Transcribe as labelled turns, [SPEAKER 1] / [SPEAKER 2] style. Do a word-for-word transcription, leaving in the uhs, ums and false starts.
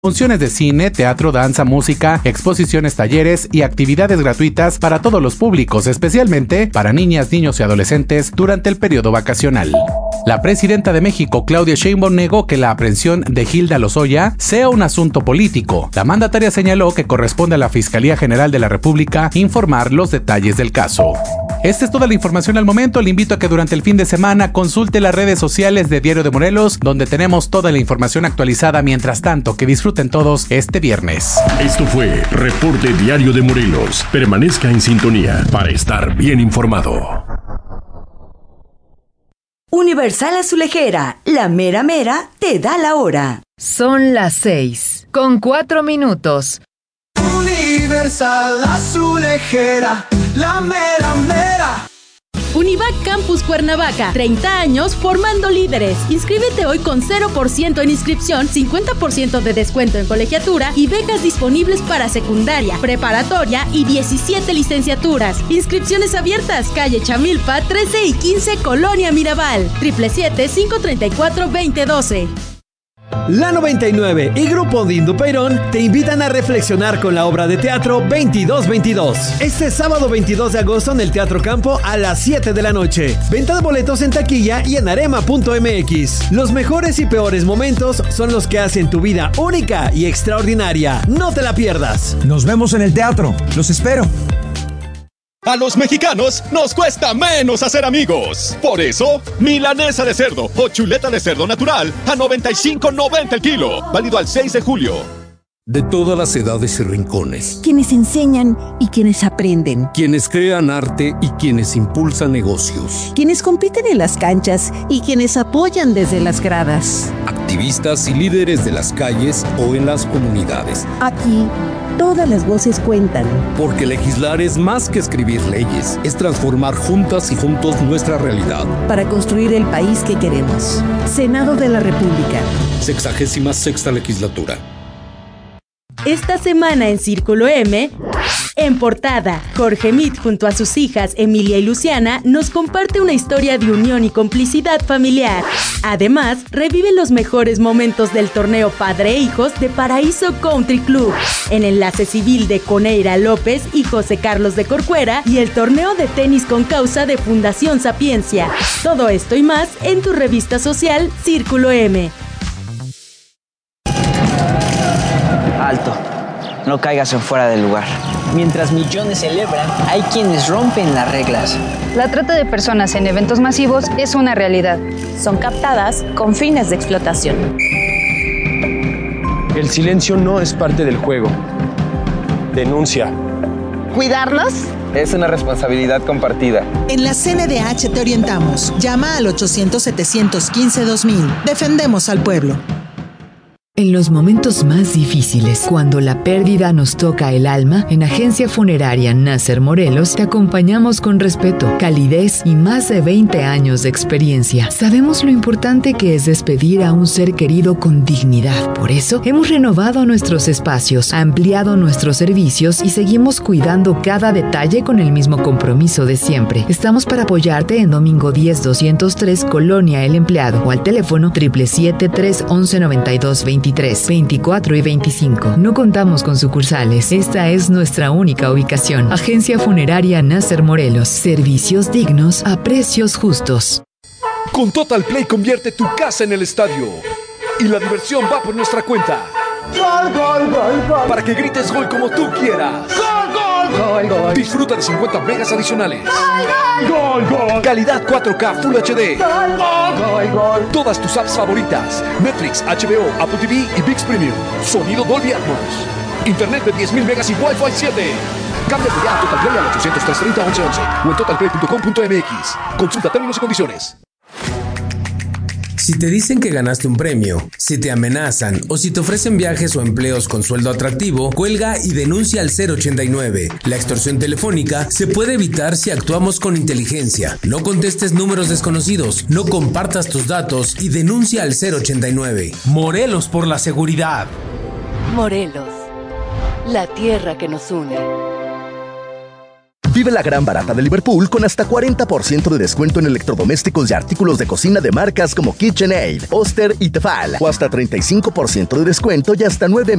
[SPEAKER 1] Funciones de cine, teatro, danza, música, exposiciones, talleres y actividades gratuitas para todos los públicos, especialmente para niñas, niños y adolescentes durante el periodo vacacional. La presidenta de México, Claudia Sheinbaum, negó que la aprehensión de Hilda Lozoya sea un asunto político. La mandataria señaló que corresponde a la Fiscalía General de la República informar los detalles del caso. Esta es toda la información al momento. Le invito a que durante el fin de semana consulte las redes sociales de Diario de Morelos, donde tenemos toda la información actualizada. Mientras tanto, que disfruten todos este viernes.
[SPEAKER 2] Esto fue Reporte Diario de Morelos. Permanezca en sintonía para estar bien informado.
[SPEAKER 3] Universal Azulejera, la mera mera te da la hora.
[SPEAKER 4] Son las seis, con cuatro minutos.
[SPEAKER 5] Universal Azulejera, la mera mera.
[SPEAKER 6] Univac Campus Cuernavaca, treinta años formando líderes. Inscríbete hoy con cero por ciento en inscripción, cincuenta por ciento de descuento en colegiatura y becas disponibles para secundaria, preparatoria y diecisiete licenciaturas. Inscripciones abiertas, calle Chamilpa, trece y quince, Colonia Mirabal. siete siete siete, cinco tres cuatro, dos cero uno dos.
[SPEAKER 7] La noventa y nueve y Grupo Dindo Peirón te invitan a reflexionar con la obra de teatro veintidós veintidós. Este sábado veintidós de agosto en el Teatro Campo a las siete de la noche. Venta de boletos en taquilla y en arema punto m x. Los mejores y peores momentos son los que hacen tu vida única y extraordinaria. No te la pierdas.
[SPEAKER 8] Nos vemos en el teatro. Los espero.
[SPEAKER 9] A los mexicanos nos cuesta menos hacer amigos. Por eso, milanesa de cerdo o chuleta de cerdo natural a noventa y cinco noventa el kilo. Válido al seis de julio.
[SPEAKER 10] De todas las edades y rincones.
[SPEAKER 11] Quienes enseñan y quienes aprenden.
[SPEAKER 10] Quienes crean arte y quienes impulsan negocios.
[SPEAKER 11] Quienes compiten en las canchas y quienes apoyan desde las gradas.
[SPEAKER 10] Activistas y líderes de las calles o en las comunidades.
[SPEAKER 11] Aquí, todas las voces cuentan.
[SPEAKER 10] Porque legislar es más que escribir leyes, es transformar juntas y juntos nuestra realidad.
[SPEAKER 11] Para construir el país que queremos. Senado de la República.
[SPEAKER 10] Sexagésima sexta legislatura.
[SPEAKER 6] Esta semana en Círculo M, en portada, Jorge Mit junto a sus hijas Emilia y Luciana nos comparte una historia de unión y complicidad familiar. Además, revive los mejores momentos del torneo Padre e Hijos de Paraíso Country Club, en Enlace Civil de Coneira López y José Carlos de Corcuera y el torneo de tenis con causa de Fundación Sapiencia. Todo esto y más en tu revista social Círculo M.
[SPEAKER 12] Alto, no caigas en fuera del lugar. Mientras millones celebran, hay quienes rompen las reglas.
[SPEAKER 13] La trata de personas en eventos masivos es una realidad.
[SPEAKER 14] Son captadas con fines de explotación.
[SPEAKER 15] El silencio no es parte del juego. Denuncia.
[SPEAKER 16] ¿Cuidarlos?
[SPEAKER 17] Es una responsabilidad compartida.
[SPEAKER 18] En la C N D H te orientamos. Llama al ochocientos, setecientos quince, dos mil. Defendemos al pueblo.
[SPEAKER 4] En los momentos más difíciles, cuando la pérdida nos toca el alma, en Agencia Funeraria Nasser Morelos te acompañamos con respeto, calidez y más de veinte años de experiencia. Sabemos lo importante que es despedir a un ser querido con dignidad. Por eso, hemos renovado nuestros espacios, ampliado nuestros servicios y seguimos cuidando cada detalle con el mismo compromiso de siempre. Estamos para apoyarte en Domingo diez doscientos tres, Colonia El Empleado, o al teléfono siete siete siete, tres once, noventa y dos veintitrés, veinticuatro y veinticinco. No contamos con sucursales. Esta es nuestra única ubicación. Agencia Funeraria Nasser Morelos. Servicios dignos a precios justos.
[SPEAKER 19] Con Total Play convierte tu casa en el estadio. Y la diversión va por nuestra cuenta.
[SPEAKER 5] Gol, gol, gol, gol.
[SPEAKER 19] Para que grites gol como tú quieras.
[SPEAKER 5] Gol, gol, gol, gol.
[SPEAKER 19] Disfruta de cincuenta megas adicionales.
[SPEAKER 5] Gol, gol, gol.
[SPEAKER 19] Calidad cuatro K Full H D.
[SPEAKER 5] Gol, gol, gol, gol.
[SPEAKER 19] Todas tus apps favoritas. Netflix, H B O, Apple T V y ViX Premium. Sonido Dolby Atmos. Internet de diez mil megas y Wi-Fi siete. Cámbiate ya a Total Play al ochocientos, trescientos treinta, once once o en total play punto com punto m x. Consulta términos y condiciones.
[SPEAKER 20] Si te dicen que ganaste un premio, si te amenazan o si te ofrecen viajes o empleos con sueldo atractivo, cuelga y denuncia al cero ochenta y nueve. La extorsión telefónica se puede evitar si actuamos con inteligencia. No contestes números desconocidos, no compartas tus datos y denuncia al cero ochenta y nueve. Morelos por la seguridad.
[SPEAKER 3] Morelos, la tierra que nos une.
[SPEAKER 6] Vive la gran barata de Liverpool con hasta cuarenta por ciento de descuento en electrodomésticos y artículos de cocina de marcas como KitchenAid, Oster y Tefal, o hasta treinta y cinco por ciento de descuento y hasta nueve